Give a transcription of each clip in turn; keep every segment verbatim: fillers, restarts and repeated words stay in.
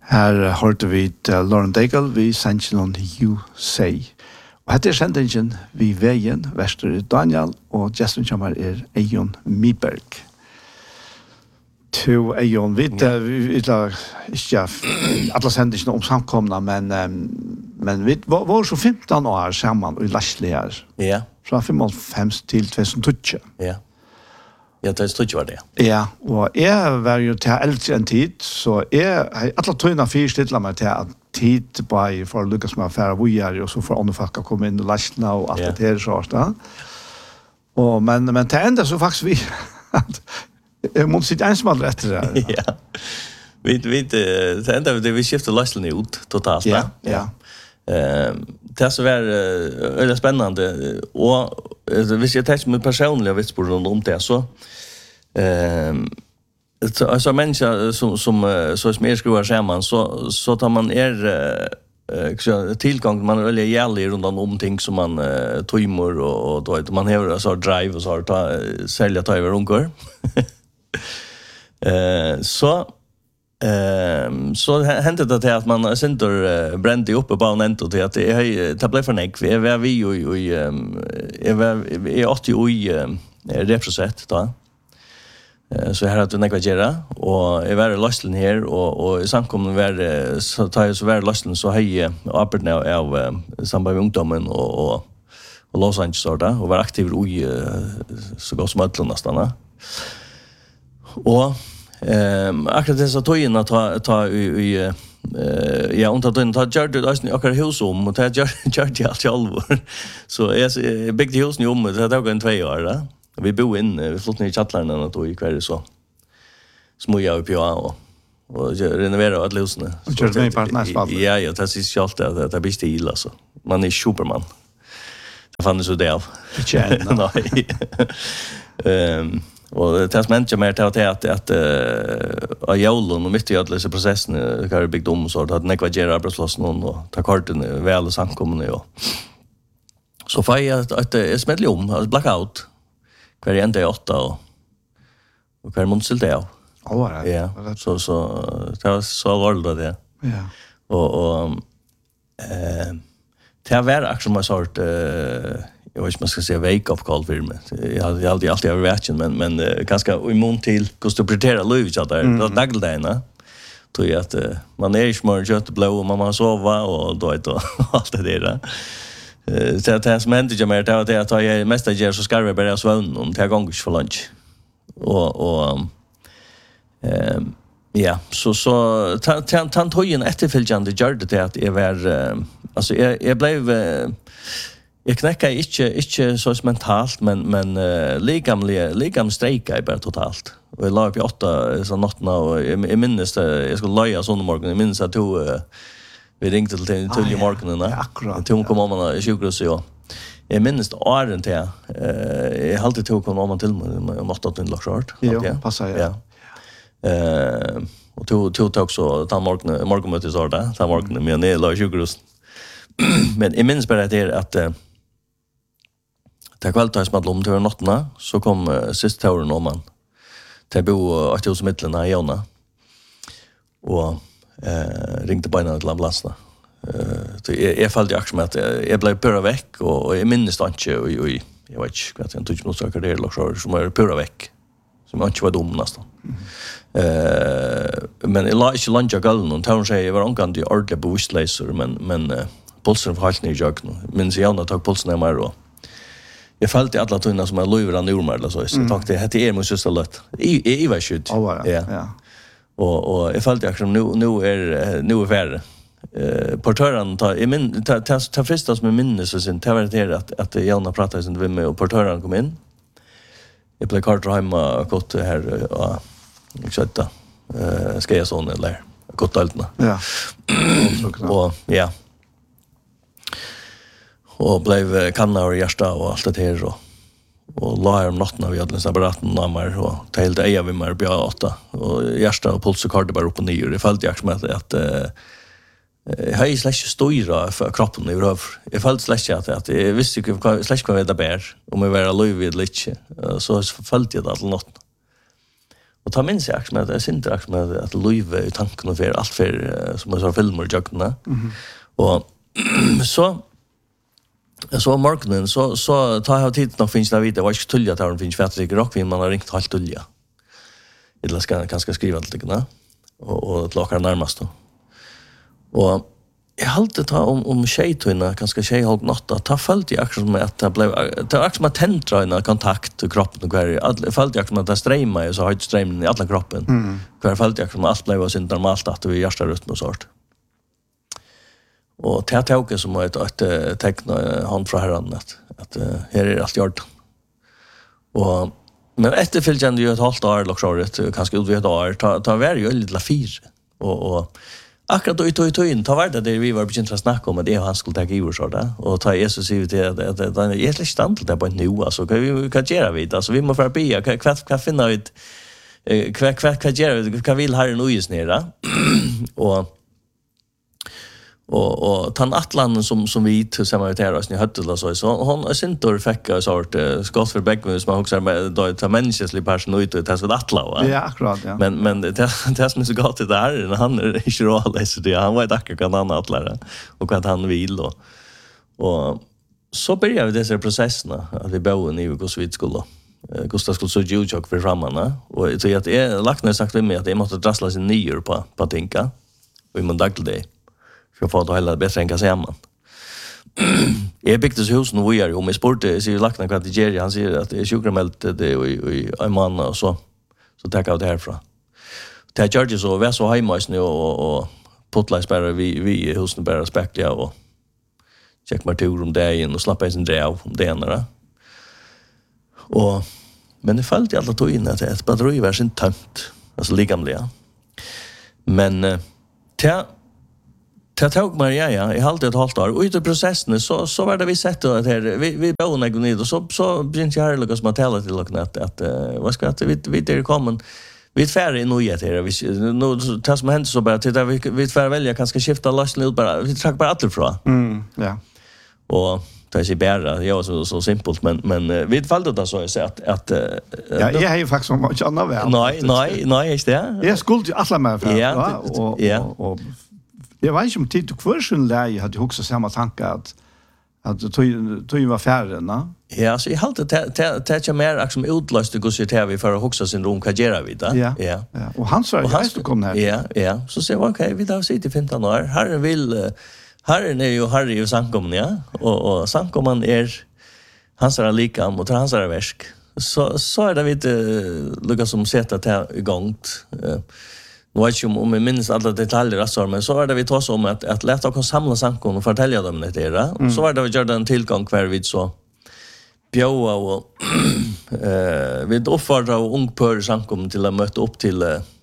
Her hørte vi til Lauren Daigle, vi sendte noen You Say. Og hette er sendingen vi veien, verster er Daniel, og gjesten kommer er Eion Miberg. Til Eion, vi tar ikke alle sendingen om samkomna, men, men vi var så femton år sammen i Lashley her. Ja. Fra femogfem til tjugohundratolv. Ja. Ja, det stod jo det. Ja, og jeg var jo til eldre en tid, så jeg har alle tøyene fyrt stille meg til at tid bare for å lykkes med affære vujer, og så får andre folk komme inn og lasjene og alt det her sånt. Ja. Og, men, men til enda så faktisk vi, at jeg måtte sitte ensmål etter det. Ja, vi, vi, til enda vi skiftet lasjene ut totalt. Ja, ja. Uh, det så var uh, väldigt spännande och uh, hvis jag tänker med personliga vitspår om det så ehm uh, alltså människa som som uh, så som är skruvar samman så så tar man er uh, uh, tillgång man är väldigt jävlig runt om ting som man uh, tömmer och, och då vet man har så drive och så ta uh, sälja ta över ungor. eh så Ehm så hände det att man center uh, brände upp på banan till att det det blev för näck vi var vi ju i är var är åttio i representat då. Eh så här att det näkva gera och är var lastlin här och och samkommen var så tar ju så var lastlin så hej uppåt nu av samband med ungdomen och och och Los Angeles så där och var aktiv i så gott som alla nästan. Och Ehm akkurat dessa tojerna ta ta i eh ja och då ta gjorde det alltså akkurat hus om och ta gjorde allt allvar. Så är big deals nu om det har gått två år då. Vi bor in vi flyttade ner i Chatlarna och då i kväll så små jag upp jag och och renovera alla husen. Och körde med partners. Ja ja, det är så allt det det blir stil alltså. Man är superman. Det fann det så där. Nej. Ehm och det som händer mer till att att att av jollen och mitt i alla dessa processen kan det bygga om så att nekva gera arbetsplatsen och ta karten väl och samkomna och så får jag att det smäller om alltså blackout kvar ända i åtta och och kvar måste det av. Ja, ja. Så så det var så allvarligt det. Ja. Och och eh det var också en sort eh jag vet inte man ska säga wake up call för mig. Jag hade alltid alltid över vatchen men men uh, ganska immun till hur du prioritera liv så där. Då dagligdagarna tror jag att uh, man är smart just blow och man sova och då är allt det där. Eh så att det som händer ju mer det att jag tar mest jag så ska vi börja svån om till gång för lunch. Och och ehm um, ja, så så tant tant höjen efterföljande gjorde det att jag var uh, alltså jag jag blev uh, Jag knäcker inte inte så mentalt men men uh, likamliga likam strejka är bara totalt. Och jag la upp i åtta så natten och i minns det jag skulle lägga sån morgon i minns att to uh, vi ringde till till ah, morgonen där. Akkurat. Till kom man i sjukhus och jag minns det åren till eh jag hade till kom man till om åtta till lunch. Ja, passar ja. Eh och to to tog så ta morgon morgonmöte så där. Ta morgonen med ner i sjukhus. Men jag minns bara det att det kvälltagsmadl om till nattna så kom uh, sist tåren om man till bo att hos mittlarna i Jonna och eh ringde på en till ambulansen. Eh så jag jag följde också med att jag blev pura veck och, och jag minns inte och och jag vet inte vad jag tog något saker där eller som är pura veck som inte var dum nästan. Mm. Eh men jag la inte luncha gallen och tåren säger jag var angående ordentligt bevisstlös men men uh, pulsen var helt ner i jag nu. Men så jag tog pulsen ner mer och jag följde alla tunna som är löjran ur mig så så tack det heter är måste så lätt. I i var skjut. Ja. Ja. Och och jag följde också nu nu är nu är värre. Eh portören tar i min ta ta första som minnes så sen tar det att att Janna pratade sen med mig och portören kom in. Jag blev kort hemma gott här och exakt eh ska jag sån eller gott allt. Ja. Och ja. Och blev kanna och hjärta och allt det här och och la om natten vi hade så apparaten namar och tälte eja vi mer bra åtta och hjärta och puls och kard bara upp och ner. Det följde jag med att eh höj slash stora för kroppen i röv. Jag följde slash att att jag visste ju slash vad det bär om jag var löv vid lite så följde jag det all natt. Och ta minns jag som att det synter också med att Louise i tanken och för allt för som är så filmer och jagna. Mm. Och så så morgonen så så tar jag tid nog finns det vidare vad ska tulja där finns för det rock man har ringt halt tulja. Det ska kanske skriva lite grann och och lockar närmast då. Och jag hållte ta om om tjejtunna ganska tjej håll natt att ta följt jag som att det blev det var som att täntra en kontakt till kroppen och kvar alla följt jag som att det strömmar så har strömmen i alla kroppen. Mm. Kvar följt jag som allt blev så normalt att vi hjärta rött och sånt. Och det tog som ett ett teckna hand från herran att att här är allt gjort. Och men efterföljande ju ett halvt år lockshowet kanske ut vid ett år ta ta var ju lite fyr och och akkurat då i tog in ta var det vi var begynt att snacka om att det han skulle ta i så där och ta Jesus ut det att det är ett stand där på nu alltså kan vi kan göra vid alltså vi måste be kvart kan finna ut kvart kvart kan göra vi kan vill här nu just nere och och och tan atlan som som vi till samarbetera oss ni hade så så hon syntor fick så sort skott för bägge som också med då ta mänsklig person ut det så atla va ja akkurat ja men men det det som är så gott det där han är inte rolig så det han var ett kan annan atlare och vad han vill och och så börjar vi dessa processerna att vi bor i Hus vid skola Gustav skulle så jujok för framarna och så att är lagt när sagt med att det måste drassla sin nyer på på tänka och i måndag för att få det hela bättre än kan säga man. Jag byggde så hus nu vi är om i sport så ju lagt när det Jerry han säger att det är sjukromält det i en man och så så tar jag det härifrån. Det George så var så hemma nu och och potlights bara vi vi husen bara spekla och check my two room day och slappa in det av det ena. Och men det fallt i alla tog in att ett batteri var sin tömt alltså ligamliga. Men ta Det tog mig ja ja, i halvt ett halvt år och i processen så så var det vi sett att här vi vi bor när ner och så så började jag luckas med att till och att att vad ska att vi vi det kommer vi färre nu jet här vi nu tas som hänt så bara till vi vi färre välja kanske skifta lösning ut bara vi trycker bara alla från. Mm ja. Och det är så bättre jag så så simpelt men men vi valde det så jag säger att att ja jag har ju faktiskt som inte annan väl. Nej nej nej är det. Jag skulle ju alla med för ja och och jag vet inte om tid och kvörsen där jag hade också samma tankar att att det tog tog var färre va. Ja så jag hade det det jag mer som utlöst det går så till vi för att huxa sin rum kajera vid där. Ja. Ja. Och han sa att du kom här. Ja, ja. Så säger jag okej, vi där sitter i femton år. Herren vill Herren är ju Harry och sankommen ja. Och och sankommen är hans är lika mot hans är väsk. Så så är det vi Lucas som sätter det igång. Nu vet jag om jag minns alla detaljer alltså, men så var det vi tog oss om att, att leta oss samla sankon och fortälja dem det där. Mm. Så var det vi gjorde en tillgång kvar vid så bjöa och eh, vi offrade och ungpör sankon till att möta upp till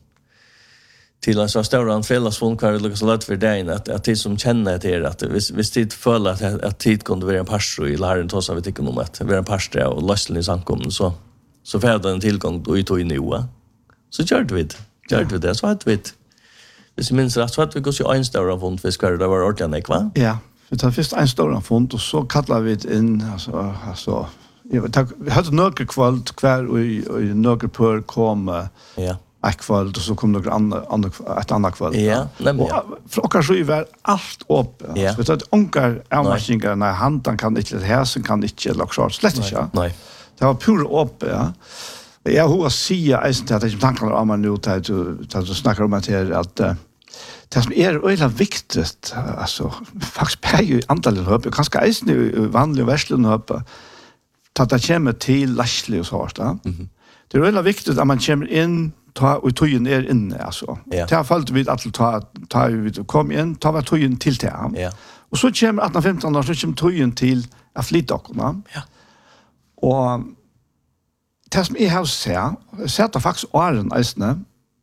till en så stor fällasfond kvar det så lätt för dig att att de som känner det är att hvis hvis tid följer att att tid kunde vara en pastor i läraren toss av det om att vara en pastor och lösla i sankon så så får en tillgång då i tog i Noa. Så gjorde vi det. Gjorde vi det, så hade vi det. Hvis jag minns rätt så hade vi gått i en stor fond för skvärre, det var ordentligt, va? Ja, vi tar först en stor fond och så kallar vi det in, alltså, alltså vi hade några kvalt kvar och i några pör kom ja. Ett kvalt och så kom några andra, andra, ett annat kvalt. Ja, nämligen. För och så var allt upp. Ja. Vi tar ett onkar avmaskningar när handen kan inte, häsen kan inte, eller så slett inte. Nej. Det var pur upp, ja. Jag hur säga att det som tankar om man nu tar att snacka om att det att det som är öliga viktigt alltså faktiskt på ju antalet höp kanske är nu vanliga värslen höp ta det kommer till Lashley och så där. Det är öliga viktigt att man kommer in ta och tojen är inne alltså. Det har fallit vid att ta ta vi kom in ta var tojen till till. Ja. Och så kommer arton femton år så kommer tojen till att flytta också. Ja. Och det som jeg har sett, sett faktisk åren eisene,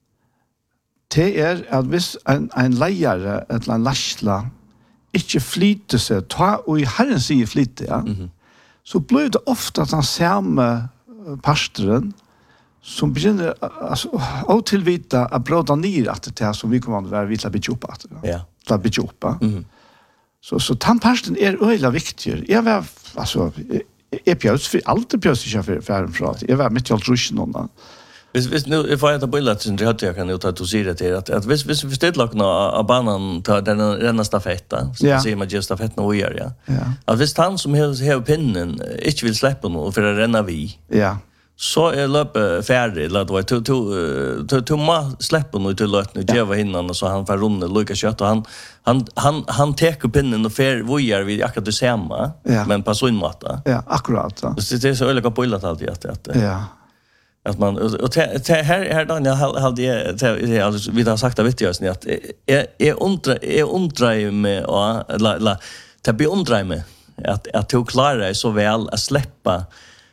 det er at hvis en, en leiere, eller en lasla, ikke flyter seg, ta og i herren sier flyter, ja, mm -hmm. så blir det ofte at den samme pastoren som begynner altså, å tilvite at bråda nir at det er som vi kommer til å være vidt å bytte opp. Ja. Til å bytte opp. Så, så den pastoren er øyelig viktig. Jeg var, altså, jeg pjøs, for alt er pjøs ikke for, for, for at jeg var midt i alt rusjen noen. Hvis hvis nu if I had bullet in det jag kan ju ta till sig det att att hvis hvis vi ställer lockna av banan ta den renna stafetta så ser man just stafetten och gör ja. Ja. Att hvis han som har har pinnen inte vill släppa nu för att renna vi. Ja. Så är löp färdig låt vara to to to to ma släppa nu till låt nu ge var hinnan så han får runna Lucas kött och han han han han tar pinnen och fer vojar vi akkurat det samma men på sån matta. Ja, akkurat. Så det är så öliga bullet alltid att att Ja. Att man och här här Daniel hade jag alltså vi har sagt det vet jag så att är är undra är undra med och la la ta beundra mig att att du klarar så väl att släppa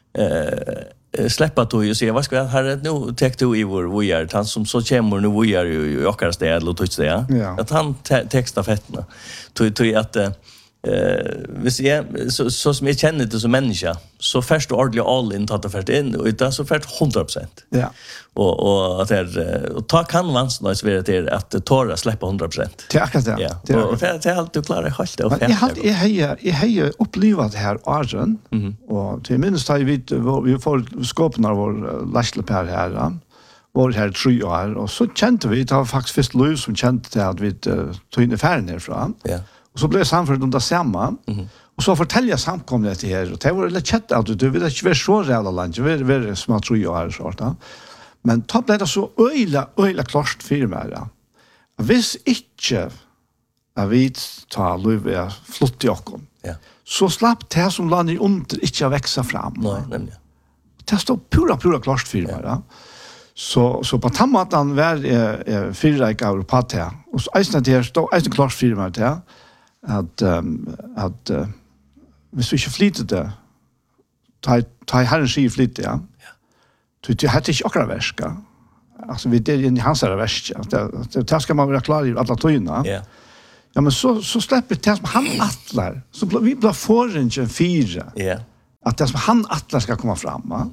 eh släppa då ju se vad ska jag här nu täckte du i vår vi är han som så kommer nu vi är ju akkurat det eller touch det att han texta fetterna tror tror att Eh vis jag så så som jag känner det som människa så först ordentligt all in att det först in och det så först hundra procent. Ja. Och och att det och ta kan vans när det är det att torra släppa hundra procent. Det är det. Ja. Och det är allt du klarar helt och färdigt. Jag har jag har jag har upplevt det här Arjen och till minst har vi vi får skåpna vår lastlepär här. Var här tre år och så kände vi det var faktiskt först Louis som kände det att vi tog in affären nerifrån. Ja. Och så blev samfundet under samma. Mm. Och så fortälja samkomnet det här och det var lite chatt att du vill inte vara så jävla långt. Vi är smart tror jag är så där. Men då blev det så öjla öjla klart för mig ja. Vis inte jag vet ta Louis flott i och ja. Så slapp det som land i under inte växa fram. Nej, nämligen. Det står pura pura klart för mig ja. Så så på tammatan var är fyra i Europa och så är det står är det klart för mig där. Att um, att uh, hvis vi ikke flyttet det ta, ta herren ski flyttet, ja. Ja. Det hade inte akkurat värska. Alltså vi det i hans är värska. Det det ska man vara klar i alla tøyna. Ja. Ja, men så så släpper det som han attlar. Så vi blir förringen fyra. Ja. Att det som han attlar ska komma fram, va?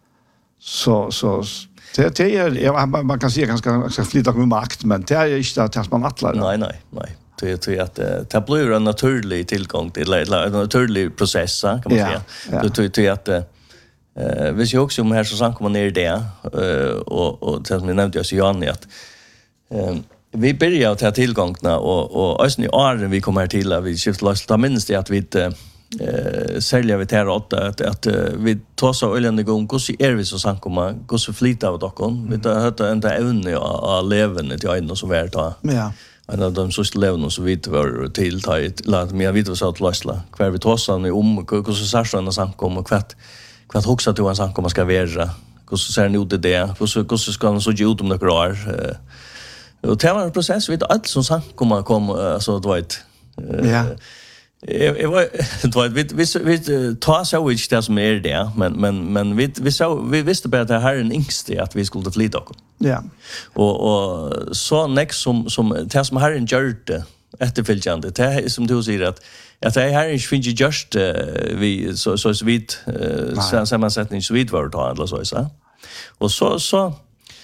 Så så det det är man kan säga ganska ska flytta med makt, men det är inte att man attlar. Nej, nej, nej. Det tror jag att det blir en naturlig tillgång till en naturlig process kan man säga. Det tror jag att eh vi ser också om här så sank man ner det och och det som vi nämnde ju Jan att eh vi börjar att ha tillgångna och och ösn i åren vi kommer till att vi skiftar lust ta minst det att vi eh sälja vi där åt att att vi tar så öljande gång hur så är vi så sank man hur så flyta av dockon vi tar hata ända evne av levande till en och så vart då. Ja. En av de sista levna så vitt var till ta ett lat mer vitt var så att lösla kvar vi tossar om hur så så såna samkom och kvart kvart huxa till en samkom ska vara hur så ser nu det där hur så hur så ska så ge ut om några år och det var en process vid allt som samkom kom alltså det var ett ja det var det var vi vi vi tar så which det som är det men men men vi vi så vi visste bara att det här är en yngste att vi skulle flytta oss. Ja. Och och så next som som det som har en gjort efterföljande det är som du säger att att det här inte finns just vi så så så vitt sammansättning så vitt var det eller så så. Och så så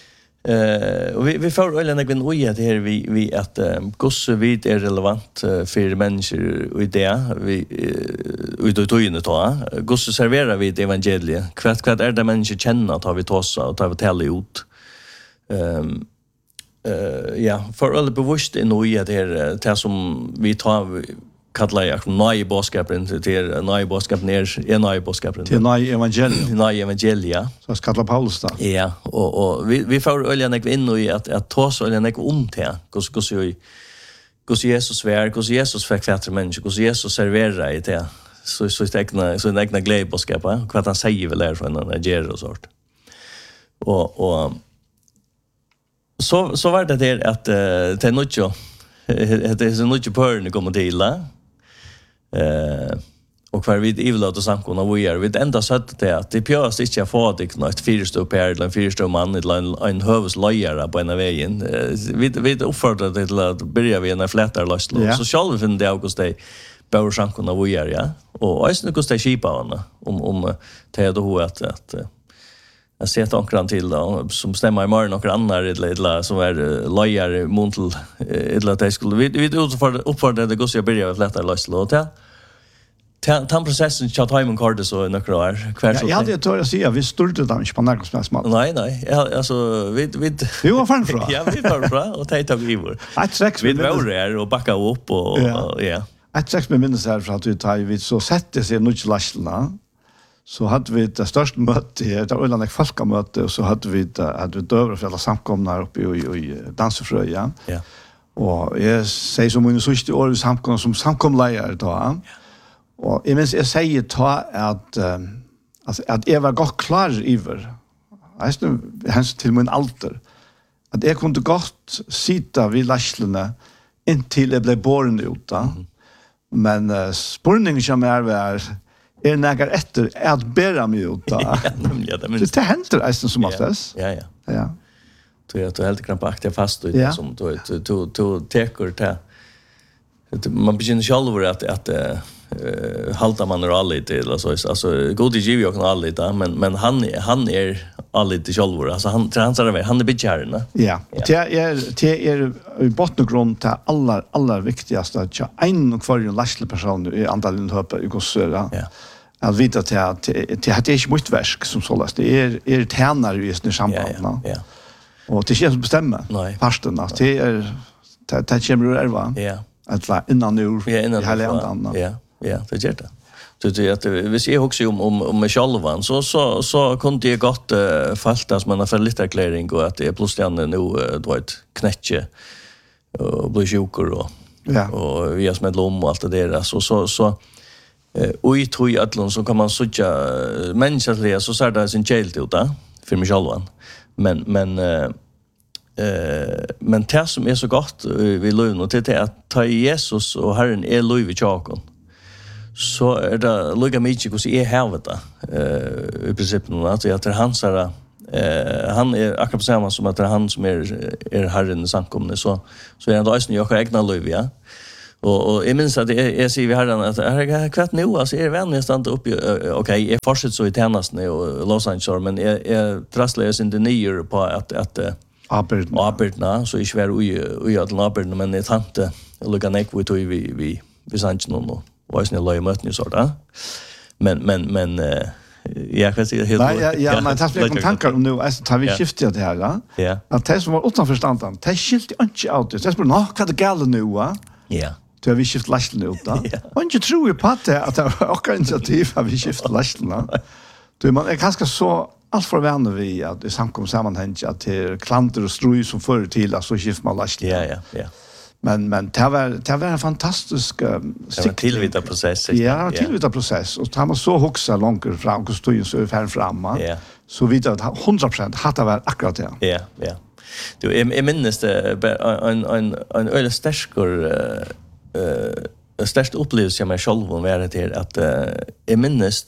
Eh uh, vi vi får väl en egen oj det här vi vi att um, gosse vid är relevant uh, för människor och det vi ut och då inne ta gosse serverar vi det evangeliet kvart kvart är det människor känner att har vi tossa och tar vi tälla ut ehm eh ja för alla bevisst i oj det här det som vi tar kallar jag nya boskapen till nya boskapen ner en nya boskapen till nya evangelium nya evangelia så ska kalla Paulus då ja och och vi vi får öljan ek in i att att ta så öljan ek om till hur hur så hur Jesus svär hur Jesus fick fler människor hur Jesus serverar i det så så stegna så en egna glädje boskap vad han säger väl är från en ger och sort och och så så var det där att det är något ju det är så mycket på när kommer till eh och kvar vid evlot och samkomna vi är vid ända sett det att det pjörs inte jag får det något fyrstå per eller fyrstå man eller en, en hövslöjare på en vägen vi vi uppfordrar det till att börja vi en flättar lust yeah. Så själva finner det augusti bör samkomna vi är ja och alltså nu kostar skipa om om det är då att att jag ser tankran till då som stämmer i morgon och andra eller som är lojare montel eller att det skulle vi vi utför uppför det går så jag börjar att lätta lösa låt ja Den processen tja timing kort så några år. Kvar så. Ja, det tror jag säga vi störde dem inte på något slags mat. Nej, nej. Ja, alltså vi vi Vi var fan bra. Ja, vi var bra och ta tag i vår. Ett sex vi var där och backa upp och ja. Ett sex med minns här för att vi tar vi så sätter sig nu till lastlarna. Så hade vi det största möte här, det var en folkamöte och så hade vi det hade vi dövra för alla samkomna uppe i i Dansefröja. Ja. Och jag säger som under sista år samkom som samkomlejare då. Ja. Og jeg minns, jeg sier ta at, uh, altså, at jeg var godt klar iver, jeg synes til min alder, at jeg kunne godt sitte vid lasslene inntil jeg ble båren ut da. Mm-hmm. Men uh, spurningen som er var, er nægger etter at bæra meg ut da. Ja, nemlig, det minst. Det henter eisen som oftest. Ja, ja. Ja. Du er helt krampaktig fast i det som du teker til. Man begynner själv att att uh, halta man är alltid till alltså alltså god i G V och alltid men men han han är alltid själv alltså han transar han är bitjärna. Ja. Det är det är i botten och grund till alla alla viktigaste att jag en och kvar en lastle person i andalen höpa i gossöra. Ja. Att vita till att det hade inte mycket verk som så läst. Det är är tjänar ju just i samband. Ja. Ja. Och det känns bestämma. Fasten att det är det det kommer det va. Ja. Alla innan nu ja, innan hela andan. Ja, ja, det gör det. Så det att vi ser också om om om mig själva så så så kunde jag gott uh, falta som man har för lite erkläring och att det är plötsligt nu uh, då ett knäcke och blir sjuker och ja. Och vi har smält om och allt det där så så så eh och i tror jag att så kan man söka mänskligt så så är det sin child ut där för mig själva. Men men uh, Eh men det som är så gott vi lön och det är att ta Jesus och Herren är lov i chaken. Så är det lugga mycket hur är helvet då. Eh i princip nu att det är han så eh han är akkurat samma som att det är han som är är Herren sankomne så så är han då också jag egna lov ja. Och och jag minns att jag säger vi Herren att är kvart nu alltså är vänner stand upp okej jag fortsätter så i tjänsten och Los Angeles men jag jag trasslar in the new på att att Abertna. Abertna, så ikke være ui, ui at den Abertna, men jeg tante, jeg lukket nek vi tog vi, vi, vi sanns noen, og var sånn jeg la i møtene i sånt, da. Men, men, men, uh, jeg kan si det helt... Nei, ja, ja, men det er flere tanker om nå, jeg tar vi skiftet det her, da. Ja. At de som var utenfor standen, de skilte ikke av det. De spør, nå, hva er det gale nå, da? Ja. Så har vi skiftet lastlene ut, da. Og ikke tror jeg på det, at det var akkurat initiativ at vi skiftet lastlene. Man er ganske så... Allt för vänner vi att det samkom sammanhang att det klanter och stroj som förr till att så skift man last. Ja ja ja. Men men det var det var en fantastisk uh, tillvita process. Ja, tillvita process och tar man så huxa långt fram och stod ju så fram fram. Ja. Så vidare att hundra procent hade varit akkurat det. Ja, ja. Du är minns det en en en öle starkor eh uh, störst upplevelse som jag själv var med till att är minns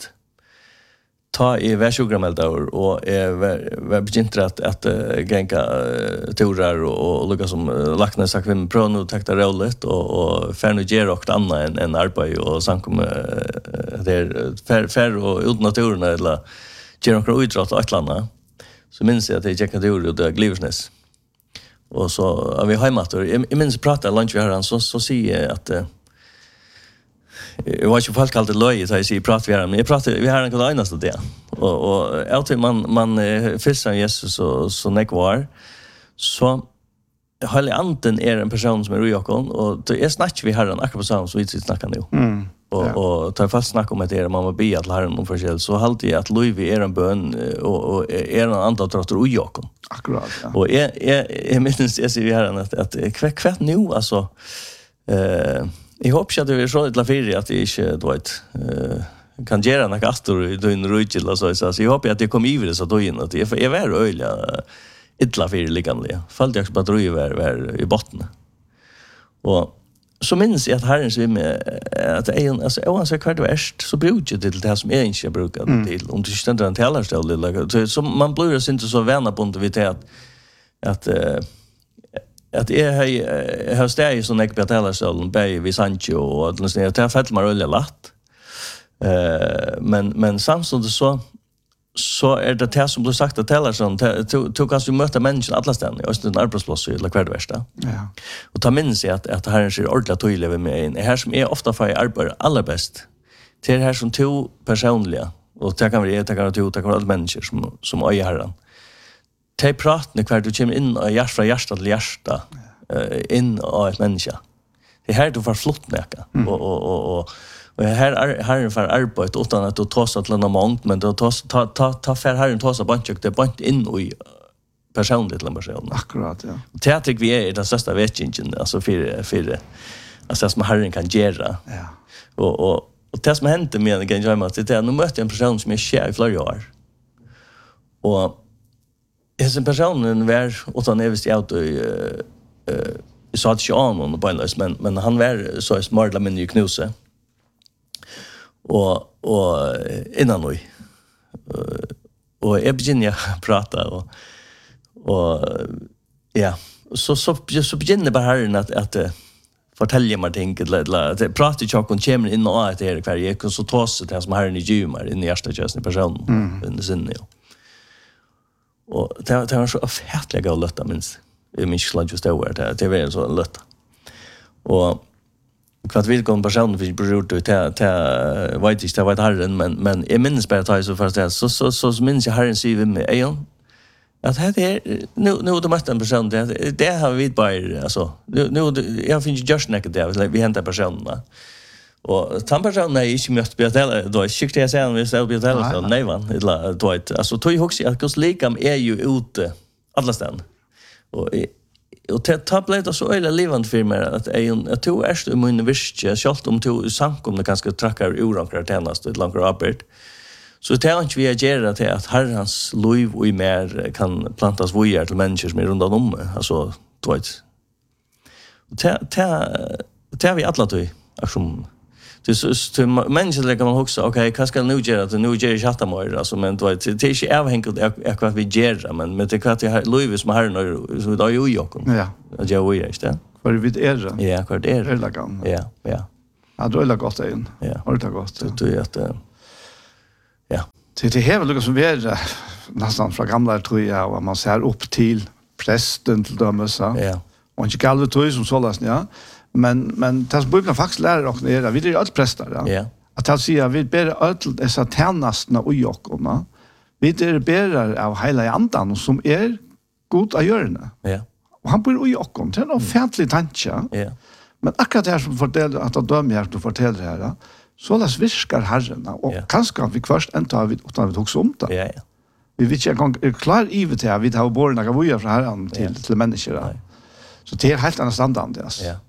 ta i värsjogrammeldaur och är var begynt att att gänga torar och lucka som lackna sagt vem pro nu takta rollet och och för nu ger och andra en en arbete och sankom där för för och ut naturen eller ger och utdratt att landa så minns jag att det gick naturen och det glivsnäs och så är vi hemma då i minns prata lunch vi har han så så säger att jag var ju folk alltid löj så jag säger prata vi här men jag pratar vi har en god enaste det och och alltid man man fiskar Jesus och så nek var så hela anden är en person som är rojokon och det är snack vi har en akkurat så som vi snackar nu mm. och ja. Och tar fast snack om att det är man be att lära någon förskäl så halt jag att Louis är en bön och och är en antal trottor rojokon akkurat ja. Och är är minst jag ser vi har att att kvätt kvätt nu alltså eh jag hoppas att det är så ett fyra att det inte då ett kan göra några gastor i den rutilla så så jag hoppas att det kommer i det så då in att jag är väl öliga illa fyra liggande. Fallt jag på dröj var var i botten. Och så minns jag att Herren så med att en alltså jag så kvart värst så brukar det till det som är inte brukar till om det ständer en talarstol eller så man blir så inte så vänner på det att att att är här har steg så näck på talarstolen bei vi Sancho och det är det fällt man öliga lätt. Eh men men samtidigt så så är det det som du sagt att talar sån tog kanske möta människor alla ställen och en arbetsplats eller kvar det värsta. Ja. Och ta minns jag att att Herren ser ordentligt tydligt med mig. Här som är ofta för arbete allra bäst till det här som två personliga och det kan vara det kan vara två det kan vara alla människor som som öjer Herren. Det pratar när du kommer in och hjärta från hjärta till hjärta in och ett människa. Det här du får flott näka och och och och och här här för arbete utan att du tar så att landa mångt men då tar ta ta ta för här tar så banchuk det bant in i personligt till person. Akkurat, ja. Det jag tycker vi är den största vetingen alltså för för alltså som Herren kan göra. Ja. Och och och det som hände med den jag måste det nu mötte jag en person som är kär i flera år. Och den personen var utan evigt ut i eh jag sa att jag an på en men men han var så smart men ju knuse. Och och innan nu. Och jag började prata och och ja, så så så började bara Herren att att fortälja mig ting eller att prata jag kon kommer in och att det är kvar jag kan så ta sig det som Herren i Jumar in i första tjänsten person under sin nu. Och det det var så affärliga gå lätta minst. Jag minns inte just det var det det var så lätt. Och kvart vill gå en person vi beror ut till till vet inte vad Herren men men jag minns bara att så först så så så minns jag Herren säger med Eon att det är nu nu det måste en person det det har vi bara alltså nu nu jag finns just näka där vi hämtar personerna och den personen är inte måste be till då skickar jag sen vi ska be till så nej va eller då alltså tog jag också att likam är ju ute alla ställen och och det tablet så eller levande för mig att jag jag tog erst i min visst schalt om till sankom det ganska trackar urankar tjänast ett långt arbete så det är inte vi gör det att Herrens liv och mer kan plantas vojar till människor som är runt om alltså då vet det det det har vi alla då som det så människor där kan man också okej vad ska nu göra att nu gör jag chatta mer alltså men då det är inte avhängigt är vad vi gör men med det kvart jag liv som har så då ju jag ja att jag vill inte för vi är det ja kvart är det lagan ja ja ja då är det gott in ja har det gott det är att ja det det här lukar som vi är nästan från gamla tror jag och man ser upp till prästen till dem så ja och inte galve tror som sålas ja men men tas bibeln faktiskt lärer och ner vi är allt präster ja ja att han säger vi ber allt dessa tjänsterna och jockorna vi är ber av hela andan som är god att göra ja och han bor i jockorna det är en offentlig tanke ja men akkurat det här som fortäller att de dömer här du fortäller det här så läs viskar Herren och ja. kanske vi först inte har vi utan vi också om det ja ja vi vet inte en gång klar i vet jag vi har born några vojar från Herren till ja. till människor så det är helt annan standard alltså ja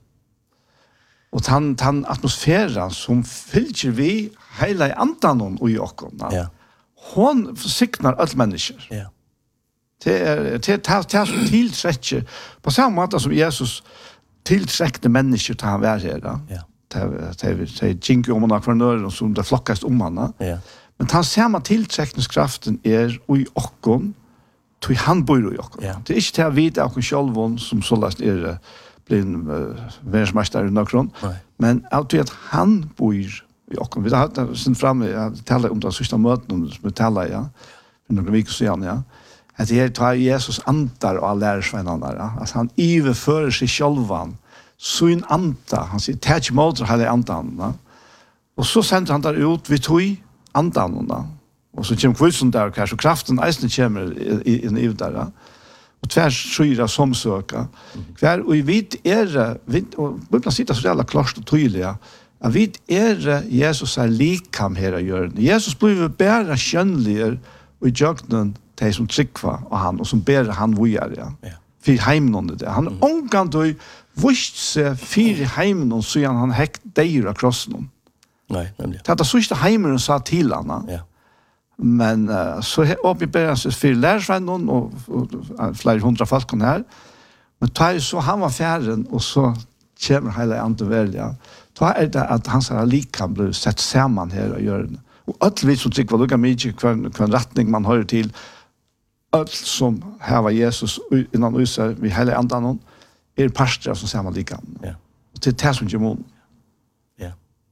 och han han atmosfären som fyller vi hela i andan och i jockorna ja hon försiknar alla människor ja det är det är det som tillträcker på samma sätt som Jesus tillträckte människor till han var här då ja det det det gick om några för nörden som det flockast om han ja men han samma tillträckningskraften är i ockon till han bor i ockon ja. det är inte att vita och självon som så last är blir världsmästare i nokron men allt att han bor i ockon vi har sen framme jag talar om det sista mötet som vi talar ja för några veckor sedan ja att det är tar Jesus antar och lärsvännerna ja alltså han överför sig självan så en anta han säger touch motor hade antan va och så sänder han där ut vi tog antan då och så kommer kvällen där kanske kraften isen kommer i en ut där och tvärs skyra som söka kvar och vi vet är vi och bibeln sitter så jävla klart och tydligt att vi är Jesus är likam här att göra Jesus blev bära skönliga och jöknen de som tryckva och han och som ber han vojar ja för hemnon det han onkan då visst se för hemnon så han häkt där across någon nej nämligen det att så inte hemmen sa till han ja men uh, så upp i början så för lärsvännon och, och, och flera hundra folk kan här men tar så han var färden och så kommer hela andra välja då är det att han så lika blir sett samman här och gör det och allt vi så tycker vad lukar mycket kvar kvar rättning man hör till allt som här var Jesus innan USA vi hela andan är pastor som samma lika ja och till det som gör ja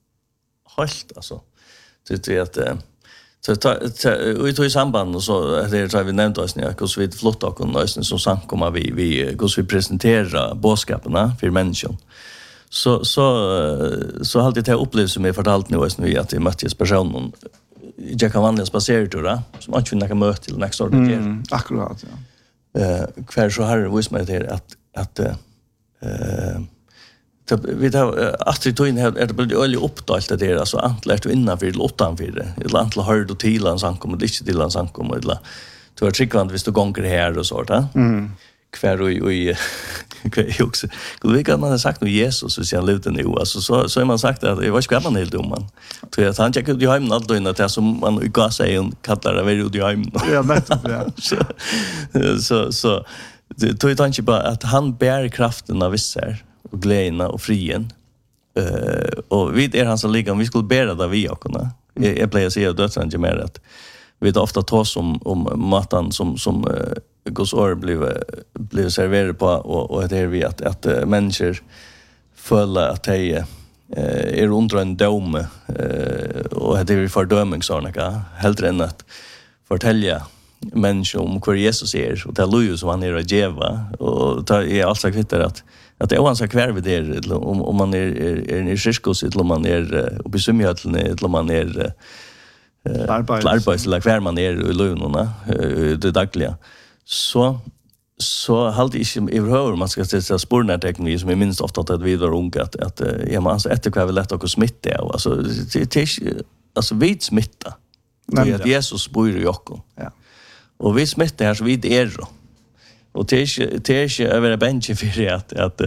helt alltså det är att så vi tog i samband och så det tror vi nämnde oss när hur vi flott och nästan som sankomma vi vi hur vi presenterar boskaperna för människan så så så alltid det upplevs som jag fortalt nu är nu att det möttes personen jag kan vanligen spacera ut då som man inte kan möta till nästa år det mm, akkurat ja eh kvar så har vis mig det att att eh vi tar Astrid Toin är det blir öle uppdalt det alltså antlärt innan för åttan för det ett antal har du till en sankom och det inte till en sankom eller du har trickvant visst du gånger här och så där mm kvar och och kvar också skulle vi kan man ha sagt nu Jesus så sen lite nu alltså så så har man sagt att jag var ska man helt dum man tror jag att han checkade ju hem allt då innan det som man i gas säger kallar det väl ju hem ja men ja så så det tror jag inte bara att han bär kraften av vissar och glädjen och frien eh och vid är han så ligger vi skulle bära det vi också när jag plejer säga dödsarna mer att vi tar ofta tas om om maten som som uh, Guds ord blev blev serverad på och och det är vi att att uh, människor följer att de uh, är under en dom uh, och det är vi fördömning såna helt än att fortälja människor om hur Jesus är och det är ju som han är att geva och det är alltså kvittar att att det är oansa kvar vid det om om man är är, är i kyrkos eller om man är uppe i Sumjöteln eller om man är eh arbets eller kvar man är i lönerna det dagliga så så halt inte i hur man ska sätta spårna teknologi som är minst ofta att vi då unga att att ja man alltså efter kvar vill lätta och smitta alltså det alltså vid smitta det är Jesus bor i Jakob ja och vi smittar här så vid är då och det är det är över en bench för att att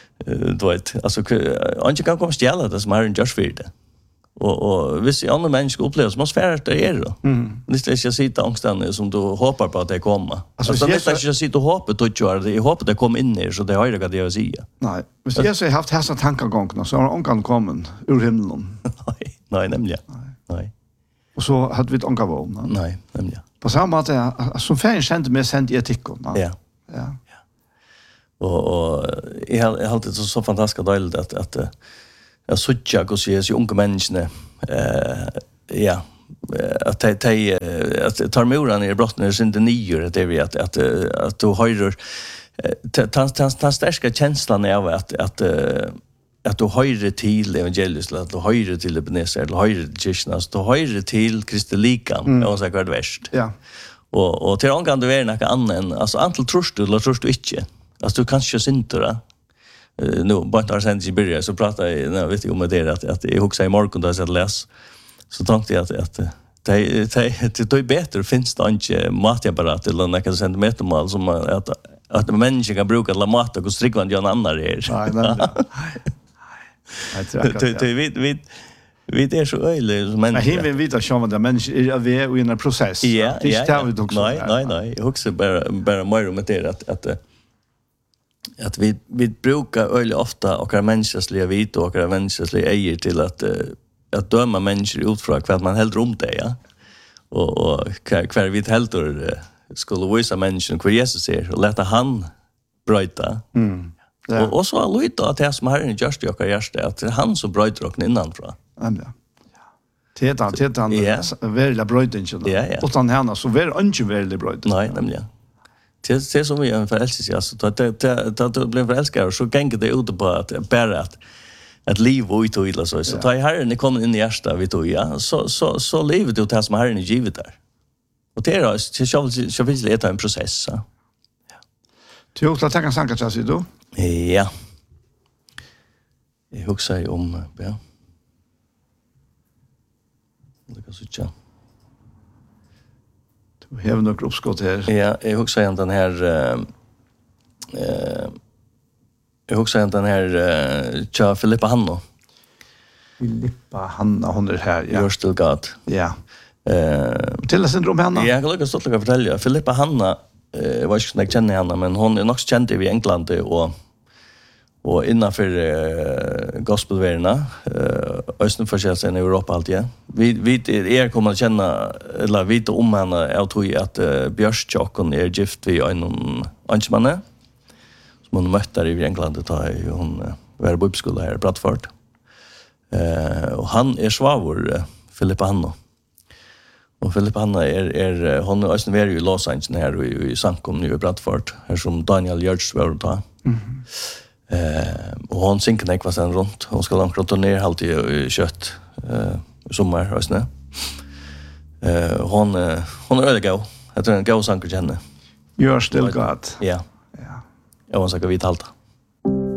du vet alltså inte kan komma stjäla det som är en just för det och och visst är andra människor upplever som sfärt det är då mm. det är inte sitta ångstan som du hoppas på att det kommer alltså, alltså det är inte sitta och hoppas att göra det jag hoppas det kommer in ner så det har jag det att säga nej men jag har haft hässa tankegångarna så har ångan kommit ur himlen nej nej nämligen nej nej och så hade vi ett ångavån nej nämligen på samma sätt som färgen kände med sent i etiken ja ja ja och och jag har alltid så så fantastiskt dejligt att att jag såg hur så är unga människor eh ja att ta ta att tar moran i brotten är inte nio det vi att att att du höjer ta ta ta starka känslan av att att att du höjer till evangeliet att du höjer till Ebenezer eller höjer till kyrkan så du höjer till kristelikan och så kvart värst ja och och till kan du vara något annat alltså antal trust du eller trust du inte alltså du kanske synter det Uh, nu bara har sen i början så pratar jag när vet jag om det att att jag också i morgon då så att läs så tänkte jag att att det det det är bättre finns det inte matapparat eller några centimeter som att att människor kan bruka la mat och strickvand gör andra är nej nej nej det vi vi vi är så öle som människor men himmen vet att sjön där människor är vi i en process det är vi också nej nej nej jag också bara bara mer om det att att att vi vi brukar öle ofta och är mänskliga vit och är mänskliga äger till att att döma människor utifrån vad man helt om det ja och och kvar vi helt skulle visa människan hur Jesus är och låta han bryta mm ja. och och så har Luita att det som har en just jag kan göra att det är han som bryter och innanför ja det är det han verkligen bryter inte och han henne så ver inte verkligen bryter nej nämligen det det som vi en förälskelse alltså att det det det blev förälskare så gänger det ut på att bara att att liv och ut och illa så så tar Herren kommer in i hjärta vi tog ja så så så lever det det som Herren givet där och det är så så så vill det är en process så ja du har tagit sanka chassi då ja jag husar om ja det kan så tjå vi har några uppskott här. Ja, jag husar igen den här eh jag husar igen den här eh Tja Filippa Hanna. Filippa Hanna hon är här ja. You're still God. Ja. Eh till oss syndrom Hanna. Ja, jag kan lyckas att fortälja. Filippa Hanna eh var inte jag känner henne men hon är nog känd i England och och innanför uh, gospelvärlden eh östen för i Europa allt ja. Vi vi är kommer att känna eller vita om henne jag tror att uh, Björskjocken är gift vid en ansmanne som hon mötte i England då är hon uh, var på bibelskola här i Bradford. Eh och han är svavor uh, Filippa Hanna. Och Filippa Hanna är är hon är östen i Los Angeles här i, i Sankom nu i Bradford här som Daniel Jörgs var då. Mhm. Eh Och hon synker nekva sen runt. Hon ska långt runt och ner alltid i kött eh i sommar och snö. Eh hon hon är väldigt god. Jag tror en god sanker henne. You're still God. Ja. Ja. Jag måste gå vid allt.